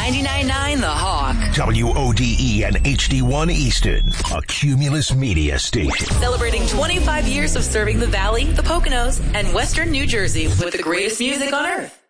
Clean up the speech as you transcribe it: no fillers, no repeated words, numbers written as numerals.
99.9 The Hawk. WODE and HD1 Easton, a Cumulus Media station. Celebrating 25 years of serving the Valley, the Poconos, and Western New Jersey with the greatest music on earth.